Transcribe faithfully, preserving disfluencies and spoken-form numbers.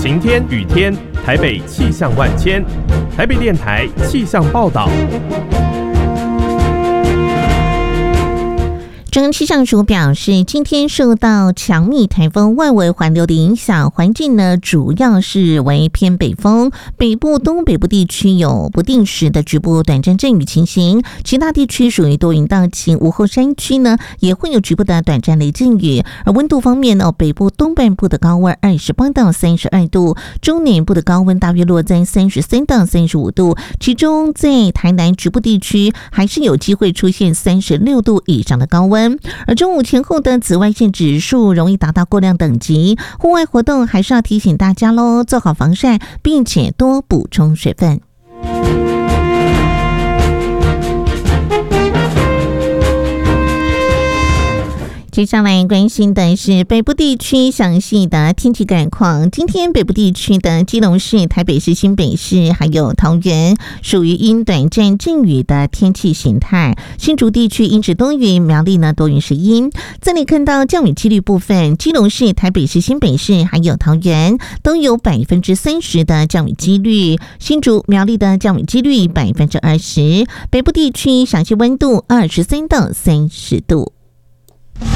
晴天、雨天，台北气象万千。台北电台气象报道。 中央气象署表示，今天受到强密台风外围环流的影响，环境呢主要是为偏北风，北部、东北部地区有不定时的局部短暂阵雨情形，其他地区属于多云到晴，午后山区呢也会有局部的短暂雷阵雨。而温度方面呢，北部东半部的高温二十八到三十二度，中南部的高温大约落在三十三到三十五度，其中在台南局部地区还是有机会出现三十六度以上的高温。而中午前后的紫外线指数容易达到过量等级，户外活动还是要提醒大家咯，做好防晒，并且多补充水分。接下来关心的是北部地区详细的天气概况。今天北部地区的基隆市、台北市、新北市还有桃园属于阴短暂阵雨的天气形态，新竹地区阴至多云，苗栗呢多云是阴。这里看到降雨几率部分，基隆市、台北市、新北市还有桃园都有百分之三十的降雨几率，新竹、苗栗的降雨几率百分之二十。北部地区详细温度二十三到三十度。